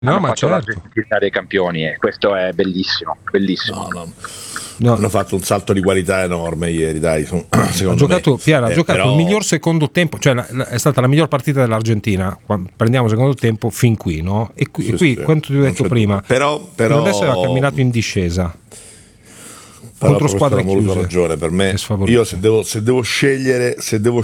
No, hanno ma fatto certo. l'Argentina dei campioni e questo è bellissimo, bellissimo. No. Hanno fatto un salto di qualità enorme ieri, dai, secondo Ha giocato, me. Piera, ha giocato però... il miglior secondo tempo, cioè è stata la miglior partita dell'Argentina. Prendiamo il secondo tempo fin qui, no? E qui, Sì, quanto ti ho detto prima, però adesso era camminato in discesa. Però Contro squadre ha avuto chiuse. ragione. Per me, io se devo scegliere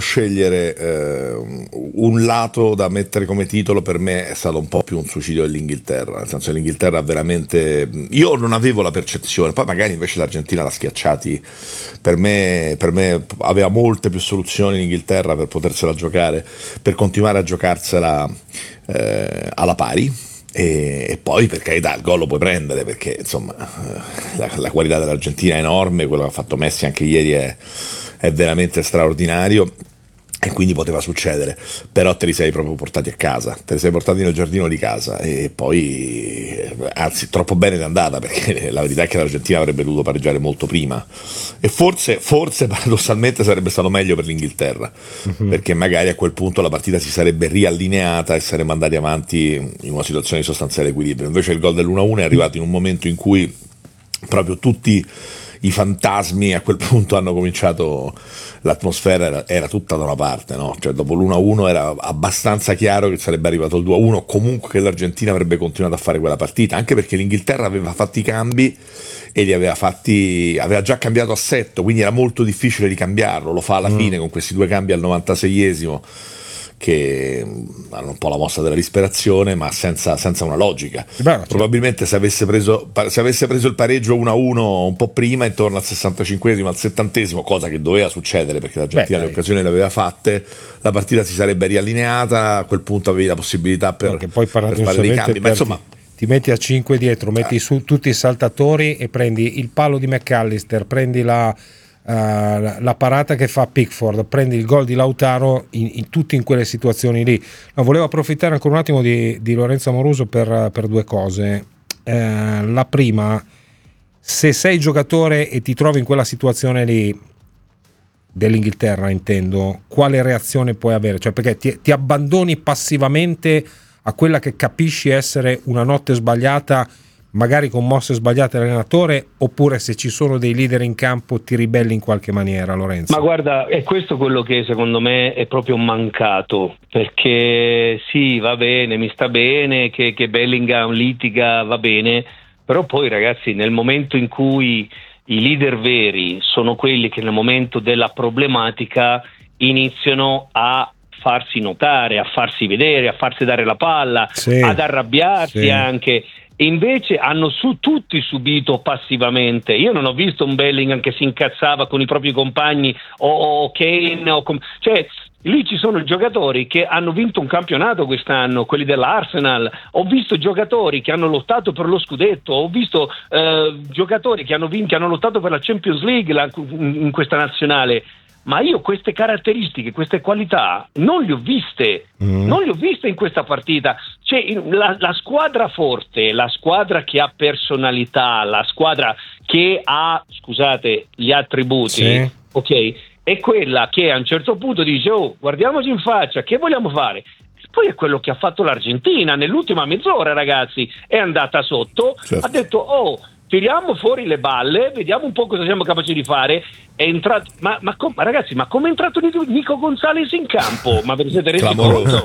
un lato da mettere come titolo, per me è stato un po' più un suicidio dell'Inghilterra, nel senso che l'Inghilterra veramente, io non avevo la percezione, poi magari invece l'Argentina l'ha schiacciati. Per me aveva molte più soluzioni l'Inghilterra per potersela giocare, per continuare a giocarsela alla pari. E poi, per carità, il gol lo puoi prendere, perché insomma la qualità dell'Argentina è enorme, quello che ha fatto Messi anche ieri è veramente straordinario, e quindi poteva succedere, però te li sei proprio portati a casa, te li sei portati nel giardino di casa, e poi anzi troppo bene è andata, perché la verità è che l'Argentina avrebbe dovuto pareggiare molto prima, e forse paradossalmente sarebbe stato meglio per l'Inghilterra, perché magari a quel punto la partita si sarebbe riallineata e saremmo andati avanti in una situazione di sostanziale equilibrio. Invece il gol dell'1-1 è arrivato in un momento in cui proprio tutti i fantasmi a quel punto hanno cominciato, l'atmosfera era tutta da una parte, no? Cioè dopo l'1-1 era abbastanza chiaro che sarebbe arrivato il 2-1, comunque che l'Argentina avrebbe continuato a fare quella partita, anche perché l'Inghilterra aveva fatto i cambi e aveva già cambiato assetto, quindi era molto difficile ricambiarlo, lo fa alla fine con questi due cambi al 96esimo, che hanno un po' la mossa della disperazione, ma senza una logica. Probabilmente se avesse preso il pareggio 1-1 un po' prima, intorno al 65esimo, al 70esimo, cosa che doveva succedere perché l'Argentina le occasioni le aveva fatte, la partita si sarebbe riallineata, a quel punto avevi la possibilità per fare dei cambi, ma insomma ti metti a 5 dietro, metti su tutti i saltatori e prendi il palo di McAllister, prendi la parata che fa Pickford, prendi il gol di Lautaro tutti in quelle situazioni lì. No, volevo approfittare ancora un attimo di Lorenzo Amoruso per due cose. La prima, se sei giocatore e ti trovi in quella situazione lì dell'Inghilterra, intendo, quale reazione puoi avere? Cioè, perché ti abbandoni passivamente a quella che capisci essere una notte sbagliata, magari con mosse sbagliate all'allenatore, oppure se ci sono dei leader in campo ti ribelli in qualche maniera, Lorenzo? Ma guarda, è questo quello che secondo me è proprio mancato, perché sì, va bene, mi sta bene che Bellingham litiga, va bene, però poi ragazzi, nel momento in cui i leader veri sono quelli che nel momento della problematica iniziano a farsi notare, a farsi vedere, a farsi dare la palla, ad arrabbiarsi anche. E invece hanno tutti subito passivamente. Io non ho visto un Bellingham che si incazzava con i propri compagni o Kane cioè lì ci sono giocatori che hanno vinto un campionato quest'anno, quelli dell'Arsenal, ho visto giocatori che hanno lottato per lo scudetto, ho visto giocatori che hanno lottato per la Champions League in questa nazionale. Ma io queste caratteristiche, queste qualità non le ho viste in questa partita. Cioè, la squadra forte, la squadra che ha personalità, la squadra che ha, scusate, gli attributi, ok, è quella che a un certo punto dice: oh, guardiamoci in faccia, che vogliamo fare? Poi è quello che ha fatto l'Argentina nell'ultima mezz'ora, ragazzi, è andata sotto, ha detto: oh, tiriamo fuori le balle, vediamo un po' cosa siamo capaci di fare. È entrato, ma ragazzi, ma come è entrato Nico Gonzalez in campo? Ma ve ne siete resi conto?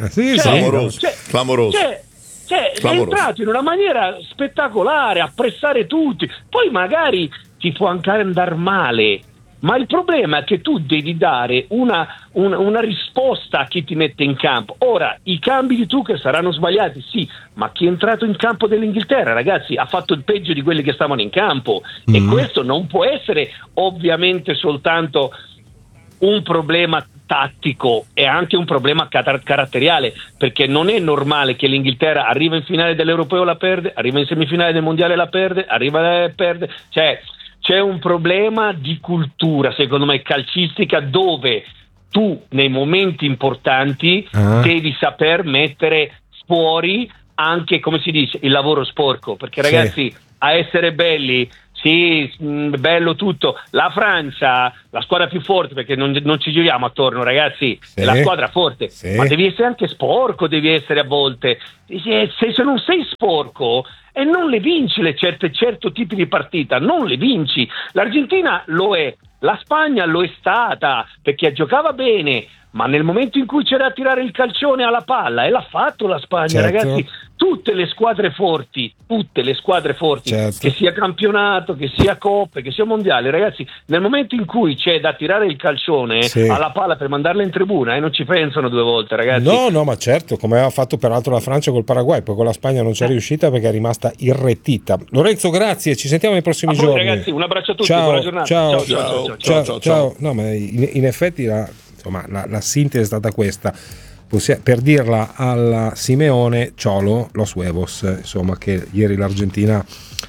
Clamoroso. È entrato in una maniera spettacolare a pressare tutti. Poi magari ti può anche andare male, ma il problema è che tu devi dare una risposta a chi ti mette in campo. Ora, i cambi di Tuchel saranno sbagliati, sì, ma chi è entrato in campo dell'Inghilterra, ragazzi, ha fatto il peggio di quelli che stavano in campo, e questo non può essere ovviamente soltanto un problema tattico, è anche un problema caratteriale, perché non è normale che l'Inghilterra arriva in finale dell'Europeo, la perde, arriva in semifinale del Mondiale, la perde, perde, cioè c'è un problema di cultura, secondo me, calcistica, dove tu nei momenti importanti devi saper mettere fuori anche, come si dice, il lavoro sporco, perché ragazzi, a essere belli Sì, bello tutto. La Francia, la squadra più forte, perché non ci giriamo attorno, ragazzi, sì, è la squadra forte, sì, ma devi essere anche sporco, devi essere a volte. Se non sei sporco e non le vinci certo tipi di partita, non le vinci. L'Argentina lo è, la Spagna lo è stata, perché giocava bene, ma nel momento in cui c'era da tirare il calcione alla palla, e l'ha fatto la Spagna, certo, ragazzi. Tutte le squadre forti, certo, che sia campionato, che sia coppe, che sia mondiale, ragazzi, nel momento in cui c'è da tirare il calcione sì, alla palla per mandarla in tribuna, non ci pensano due volte, ragazzi. no, ma certo, come aveva fatto peraltro la Francia col Paraguay, poi con la Spagna non c'è riuscita perché è rimasta irretita. Lorenzo, grazie, ci sentiamo nei prossimi A voi, giorni. ragazzi, un abbraccio a tutti, Ciao, buona giornata. ciao. No, ma in effetti la sintesi è stata questa. Per dirla alla Simeone, Cholo, los huevos, insomma, che ieri l'Argentina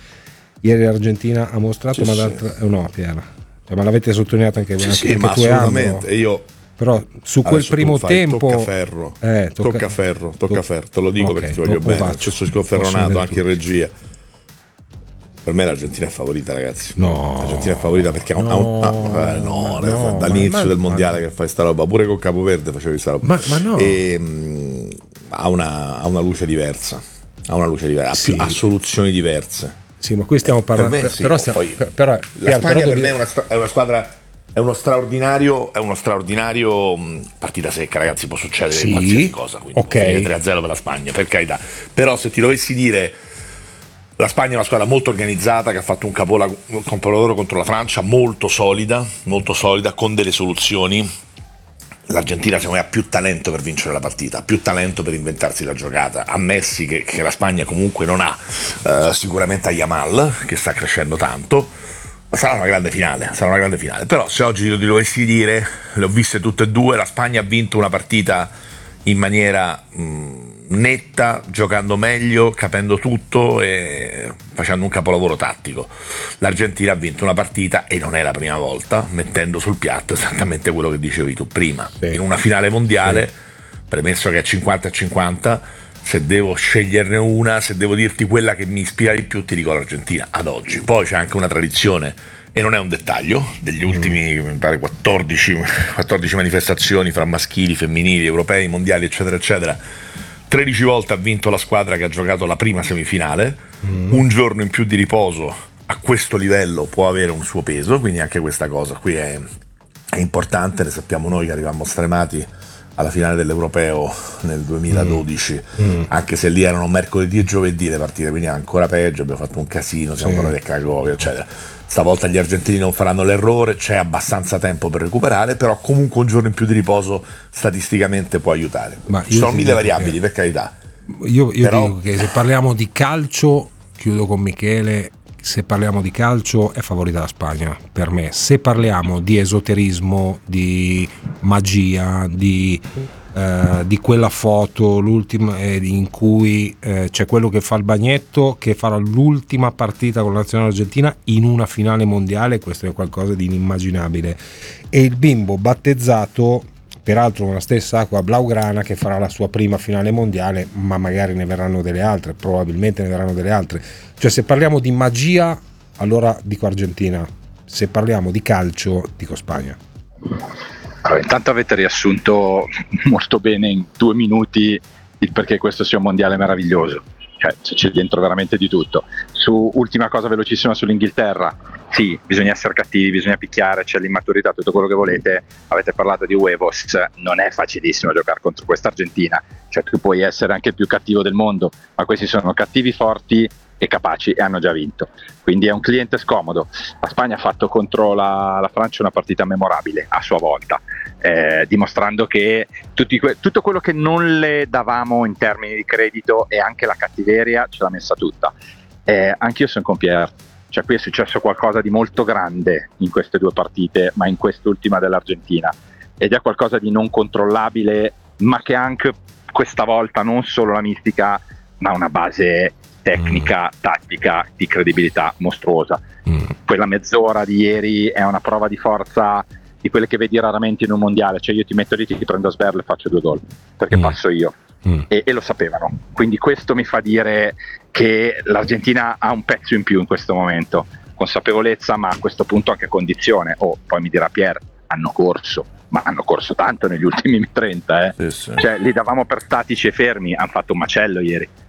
ha mostrato, sì, ma no, Piera, ma l'avete sottolineato anche voi, sì, ma tu, assolutamente. Io però su quel primo tempo tocca ferro, te lo dico, okay, perché ti voglio bene. Stesso sconferronato anche in regia. Per me l'Argentina è favorita, ragazzi. No, l'Argentina è favorita perché dall'inizio del mondiale che fai sta roba, pure con Capoverde facevi sta roba. Ma no. E ha una luce diversa, sì, ha soluzioni diverse. Sì, ma qui stiamo parlando. La Spagna per me è una squadra. È uno straordinario partita secca, ragazzi, può succedere qualsiasi cosa, quindi okay, 3-0 per la Spagna, per carità. Però se ti dovessi dire, la Spagna è una squadra molto organizzata che ha fatto un capolavoro contro la Francia, molto solida, con delle soluzioni. L'Argentina secondo me ha più talento per vincere la partita, più talento per inventarsi la giocata. Ha Messi che la Spagna comunque non ha, sicuramente a Yamal che sta crescendo tanto. Sarà una grande finale, però se oggi ti dovessi dire, le ho viste tutte e due, la Spagna ha vinto una partita in maniera netta, giocando meglio, capendo tutto e facendo un capolavoro tattico. L'Argentina ha vinto una partita, e non è la prima volta, mettendo sul piatto esattamente quello che dicevi tu prima. Sì. In una finale mondiale, premesso che è 50-50, se devo sceglierne una, se devo dirti quella che mi ispira di più, ti dico l'Argentina ad oggi. Poi c'è anche una tradizione, e non è un dettaglio, degli ultimi mi pare 14 manifestazioni fra maschili, femminili, europei, mondiali, eccetera eccetera. 13 volte ha vinto la squadra che ha giocato la prima semifinale. Un giorno in più di riposo a questo livello può avere un suo peso, quindi anche questa cosa qui è importante. Ne sappiamo noi che arrivammo stremati alla finale dell'Europeo nel 2012, anche se lì erano mercoledì e giovedì le partite, quindi ancora peggio, abbiamo fatto un casino, siamo tornati a Cracovia, eccetera. Stavolta gli argentini non faranno l'errore, c'è abbastanza tempo per recuperare, però comunque un giorno in più di riposo statisticamente può aiutare. Ci sono mille variabili, per carità. Io dico che se parliamo di calcio, chiudo con Michele, se parliamo di calcio è favorita la Spagna per me. Se parliamo di esoterismo, di magia, di quella foto, l'ultima in cui c'è quello che fa il bagnetto, che farà l'ultima partita con la nazionale argentina in una finale mondiale, questo è qualcosa di inimmaginabile. E il bimbo battezzato, peraltro con la stessa acqua blaugrana, che farà la sua prima finale mondiale, ma magari ne verranno delle altre, probabilmente ne verranno delle altre. Cioè, se parliamo di magia, allora dico Argentina, se parliamo di calcio dico Spagna. Allora, intanto avete riassunto molto bene in 2 minuti il perché questo sia un mondiale meraviglioso, cioè c'è dentro veramente di tutto. Su ultima cosa velocissima sull'Inghilterra, sì, bisogna essere cattivi, bisogna picchiare, c'è l'immaturità, tutto quello che volete. Avete parlato di huevos, non è facilissimo giocare contro questa Argentina, cioè tu puoi essere anche il più cattivo del mondo, ma questi sono cattivi, forti e capaci, e hanno già vinto, quindi è un cliente scomodo. La Spagna ha fatto contro la Francia una partita memorabile a sua volta, dimostrando che tutto quello che non le davamo in termini di credito e anche la cattiveria ce l'ha messa tutta. Anch'io sono con Pierre, cioè qui è successo qualcosa di molto grande in queste 2 partite, ma in quest'ultima dell'Argentina, ed è qualcosa di non controllabile, ma che anche questa volta non solo la mistica, ma una base tecnica, tattica, di credibilità mostruosa. Quella mezz'ora di ieri è una prova di forza di quelle che vedi raramente in un mondiale, cioè io ti metto lì, ti prendo a sberle e faccio 2 gol, perché passo io. E lo sapevano, quindi questo mi fa dire che l'Argentina ha un pezzo in più in questo momento, consapevolezza, ma a questo punto anche condizione. Poi mi dirà Pier, hanno corso tanto negli ultimi 30, Sì. Cioè li davamo per statici e fermi, hanno fatto un macello ieri.